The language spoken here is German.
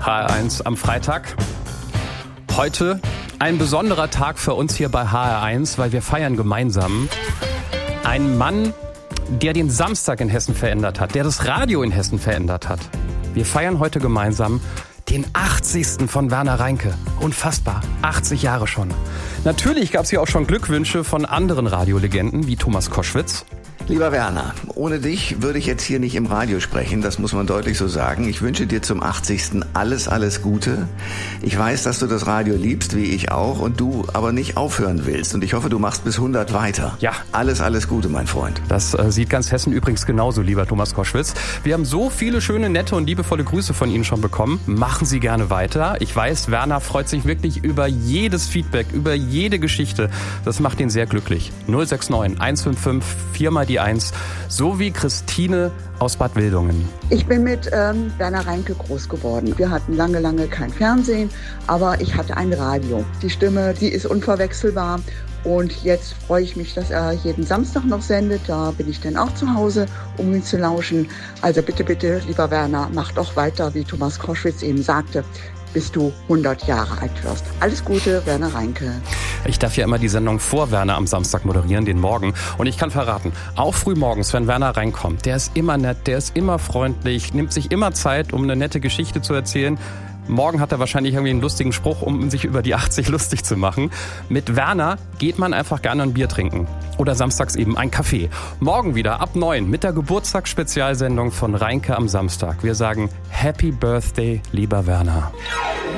HR1 am Freitag. Heute ein besonderer Tag für uns hier bei HR1, weil wir feiern gemeinsam einen Mann, der den Samstag in Hessen verändert hat, der das Radio in Hessen verändert hat. Wir feiern heute gemeinsam den 80. von Werner Reinke. Unfassbar, 80 Jahre schon. Natürlich gab es hier auch schon Glückwünsche von anderen Radiolegenden wie Thomas Koschwitz. Lieber Werner, ohne dich würde ich jetzt hier nicht im Radio sprechen, das muss man deutlich so sagen. Ich wünsche dir zum 80. alles Gute. Ich weiß, dass du das Radio liebst, wie ich auch, und du aber nicht aufhören willst. Und ich hoffe, du machst bis 100 weiter. Ja. Alles Gute, mein Freund. Das sieht ganz Hessen übrigens genauso, lieber Thomas Koschwitz. Wir haben so viele schöne, nette und liebevolle Grüße von Ihnen schon bekommen. Machen Sie gerne weiter. Ich weiß, Werner freut sich wirklich über jedes Feedback, über jede Geschichte. Das macht ihn sehr glücklich. 069 155 4 mal die 1, so wie Christine aus Bad Wildungen. Ich bin mit Werner Reinke groß geworden. Wir hatten lange kein Fernsehen, aber ich hatte ein Radio. Die Stimme, die ist unverwechselbar. Und jetzt freue ich mich, dass er jeden Samstag noch sendet. Da bin ich dann auch zu Hause, um ihn zu lauschen. Also bitte, lieber Werner, mach doch weiter, wie Thomas Koschwitz eben sagte, bis du 100 Jahre alt wirst. Alles Gute, Werner Reinke. Ich darf ja immer die Sendung vor Werner am Samstag moderieren, den Morgen. Und ich kann verraten, auch früh morgens, wenn Werner reinkommt, der ist immer nett, der ist immer freundlich, nimmt sich immer Zeit, um eine nette Geschichte zu erzählen. Morgen hat er wahrscheinlich irgendwie einen lustigen Spruch, um sich über die 80 lustig zu machen. Mit Werner geht man einfach gerne ein Bier trinken. Oder samstags eben ein Kaffee. Morgen wieder ab 9 mit der Geburtstagsspezialsendung von Reinke am Samstag. Wir sagen Happy Birthday, lieber Werner.